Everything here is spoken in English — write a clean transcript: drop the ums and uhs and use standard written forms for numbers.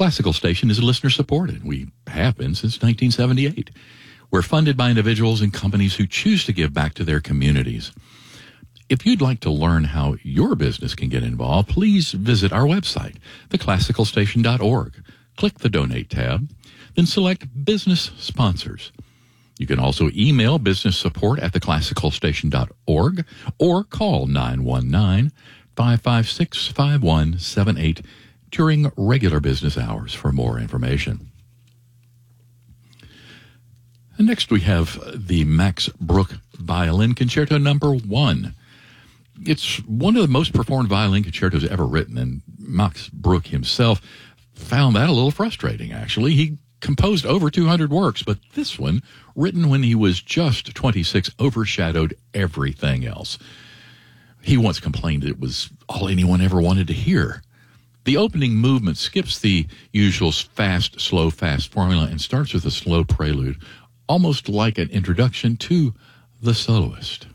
Classical Station is listener-supported. We have been since 1978. We're funded by individuals and companies who choose to give back to their communities. If you'd like to learn how your business can get involved, please visit our website, theclassicalstation.org. Click the Donate tab, then select Business Sponsors. You can also email businesssupport@theclassicalstation.org or call 919-556-5178 during regular business hours for more information. And next we have the Max Bruch Violin Concerto No. 1. It's one of the most performed violin concertos ever written, and Max Bruch himself found that a little frustrating, actually. He composed over 200 works, but this one, written when he was just 26, overshadowed everything else. He once complained it was all anyone ever wanted to hear. The opening movement skips the usual fast, slow, fast formula and starts with a slow prelude, almost like an introduction to the soloist.